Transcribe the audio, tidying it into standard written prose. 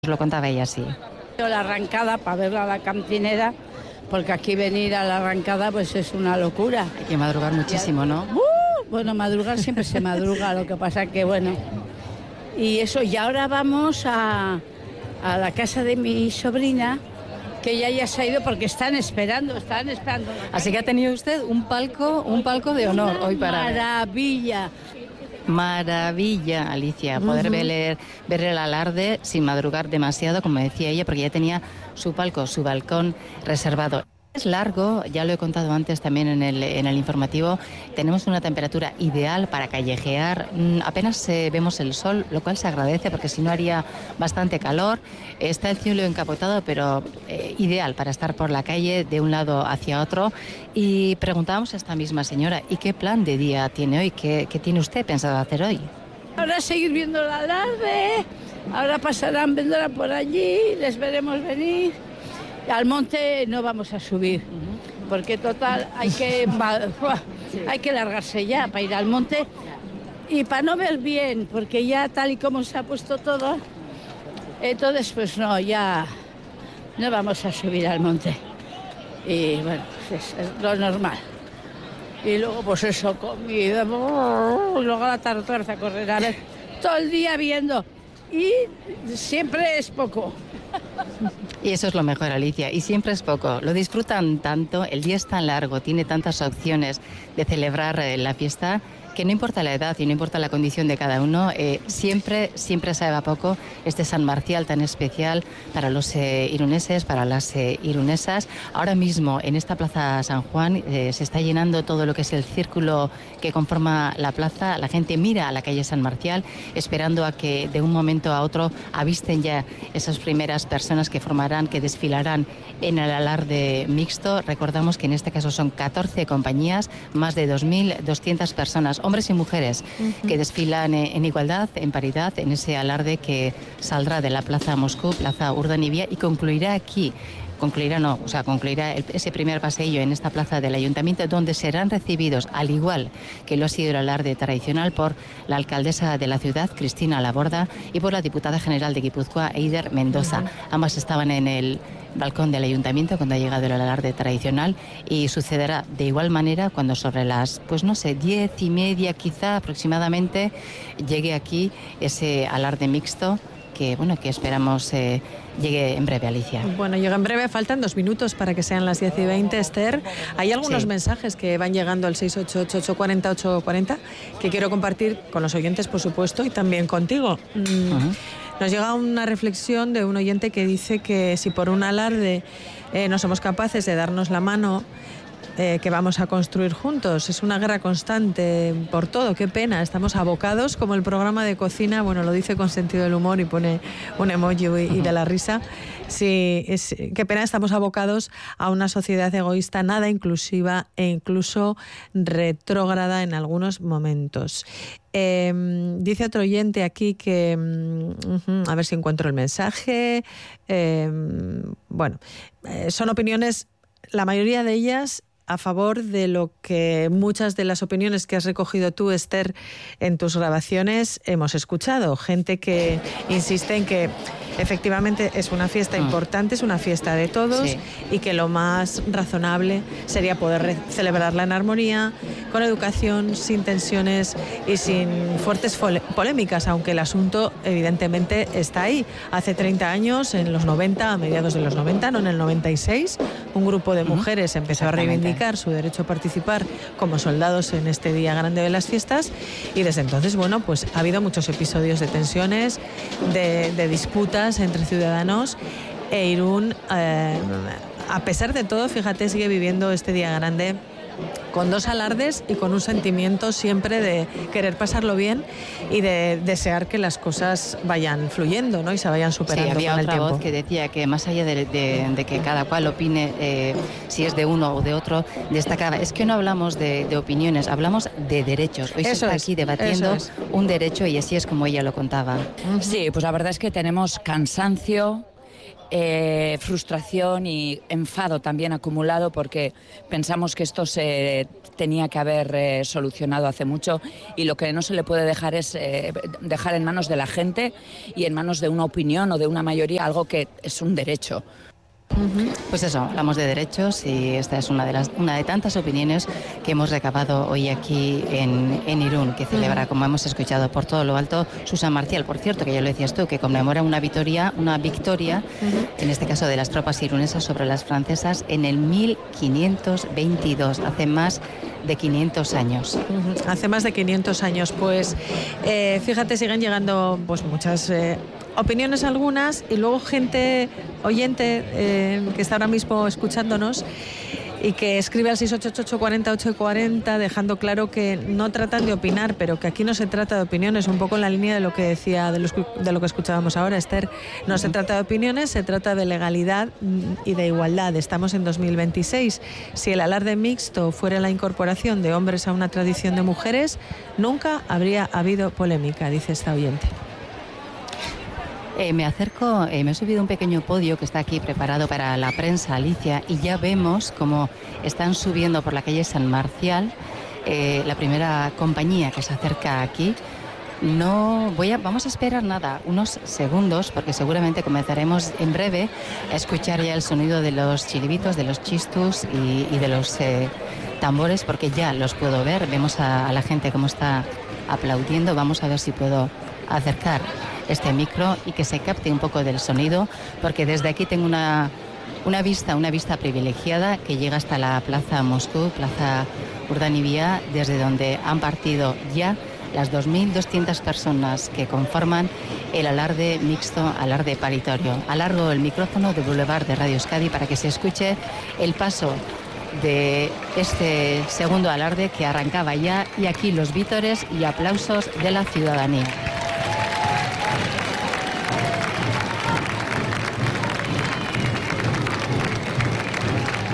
Lo contaba ella así. La arrancada para ver a la cantinera, porque aquí venir a la arrancada pues es una locura. Hay que madrugar muchísimo, ¿no? Bueno, madrugar siempre se madruga, lo que pasa que bueno. Y eso, y ahora vamos a la casa de mi sobrina, que ya se ha ido porque están esperando. Así que ha tenido usted un palco de honor hoy para Maravilla. Maravilla, Alicia, poder ver el alarde sin madrugar demasiado, como decía ella, porque ya tenía su palco, su balcón reservado. Es largo, ya lo he contado antes también en el informativo, tenemos una temperatura ideal para callejear, apenas vemos el sol, lo cual se agradece porque si no haría bastante calor, está el cielo encapotado, pero ideal para estar por la calle de un lado hacia otro. Y preguntábamos a esta misma señora, ¿y qué plan de día tiene hoy? ¿Qué tiene usted pensado hacer hoy? Ahora seguir viendo el alarde, ahora pasarán, vendrán por allí, les veremos venir. Al monte no vamos a subir, porque total hay que largarse ya para ir al monte y para no ver bien, porque ya tal y como se ha puesto todo, entonces pues no, ya no vamos a subir al monte. Y bueno, pues es lo normal. Y luego pues eso, comida, y luego a la tarde otra vez a correr, a ver, todo el día viendo, y siempre es poco. Y eso es lo mejor, Alicia, y siempre es poco. Lo disfrutan tanto, el día es tan largo, tiene tantas opciones de celebrar la fiesta, que no importa la edad y no importa la condición de cada uno, siempre se va poco este San Marcial tan especial para los iruneses, para las irunesas. Ahora mismo en esta Plaza San Juan se está llenando todo lo que es el círculo que conforma la plaza. La gente mira a la calle San Marcial esperando a que de un momento a otro avisten ya esas primeras personas que desfilarán en el alarde mixto. Recordamos que en este caso son 14 compañías, más de 2.200 personas, hombres y mujeres, que desfilan en igualdad, en paridad, en ese alarde que saldrá de la Plaza Moscú, Plaza Urdanibia, y concluirá aquí. Concluirá ese primer paseillo en esta plaza del Ayuntamiento, donde serán recibidos, al igual que lo ha sido el alarde tradicional, por la alcaldesa de la ciudad, Cristina Laborda, y por la diputada general de Guipúzcoa, Eider Mendoza. Ambas estaban en el balcón del Ayuntamiento cuando ha llegado el alarde tradicional, y sucederá de igual manera cuando sobre las, 10:30 quizá aproximadamente, llegue aquí ese alarde mixto que esperamos llegue en breve, Alicia. Bueno, llega en breve, faltan 2 minutos para que sean las 10:20, Esther. Hay algunos mensajes que van llegando al 688-840-840 que quiero compartir con los oyentes, por supuesto, y también contigo. Nos llega una reflexión de un oyente que dice que si por un alarde no somos capaces de darnos la mano, que vamos a construir juntos. Es una guerra constante por todo. Qué pena, estamos abocados, como el programa de cocina, lo dice con sentido del humor y pone un emoji y de la risa. Sí, qué pena, estamos abocados a una sociedad egoísta, nada inclusiva e incluso retrógrada en algunos momentos. Dice otro oyente aquí que, a ver si encuentro el mensaje, son opiniones, la mayoría de ellas a favor de lo que muchas de las opiniones que has recogido tú, Esther, en tus grabaciones hemos escuchado. Gente que insiste en que efectivamente es una fiesta importante, es una fiesta de todos, y que lo más razonable sería poder celebrarla en armonía, con educación, sin tensiones y sin fuertes polémicas, aunque el asunto evidentemente está ahí. Hace 30 años, en los 90, a mediados de los 90, no en el 96, un grupo de mujeres empezó a reivindicar su derecho a participar como soldados en este día grande de las fiestas, y desde entonces, ha habido muchos episodios de tensiones, de disputas entre ciudadanos, e Irún, a pesar de todo, fíjate, sigue viviendo este día grande con 2 alardes y con un sentimiento siempre de querer pasarlo bien y de desear que las cosas vayan fluyendo, ¿no? Y se vayan superando con el tiempo. Había otra voz que decía que más allá de que cada cual opine si es de uno o de otro, destacaba, es que no hablamos de opiniones, hablamos de derechos. Hoy se está aquí debatiendo un derecho, y así es como ella lo contaba. Sí, pues la verdad es que tenemos cansancio frustración y enfado también acumulado, porque pensamos que esto se tenía que haber solucionado hace mucho, y lo que no se le puede dejar es dejar en manos de la gente y en manos de una opinión o de una mayoría algo que es un derecho. Pues eso, hablamos de derechos y esta es una de tantas opiniones que hemos recabado hoy aquí en Irún, que celebra, como hemos escuchado por todo lo alto, Susan Marcial, por cierto, que ya lo decías tú, que conmemora una victoria, en este caso de las tropas irunesas sobre las francesas en el 1522, hace más de 500 años. Hace más de 500 años, pues fíjate, siguen llegando pues muchas opiniones algunas, y luego gente oyente que está ahora mismo escuchándonos y que escribe al 688-40-840 dejando claro que no tratan de opinar, pero que aquí no se trata de opiniones, un poco en la línea de lo que decía, de lo que escuchábamos ahora, Esther. No se trata de opiniones, se trata de legalidad y de igualdad. Estamos en 2026. Si el alarde mixto fuera la incorporación de hombres a una tradición de mujeres, nunca habría habido polémica, dice esta oyente. Me acerco, me he subido un pequeño podio que está aquí preparado para la prensa, Alicia, y ya vemos cómo están subiendo por la calle San Marcial la primera compañía que se acerca aquí. Vamos a esperar nada, unos segundos, porque seguramente comenzaremos en breve a escuchar ya el sonido de los chiribitos, de los chistus y de los tambores, porque ya los puedo ver. Vemos a la gente cómo está aplaudiendo. Vamos a ver si puedo acercar este micro y que se capte un poco del sonido, porque desde aquí tengo una vista privilegiada que llega hasta la Plaza Moscú, Plaza Urdanibia, desde donde han partido ya las 2.200 personas que conforman el alarde mixto, alarde paritorio. Alargo el micrófono de Boulevard de Radio Euskadi para que se escuche el paso de este segundo alarde que arrancaba ya, y aquí los vítores y aplausos de la ciudadanía.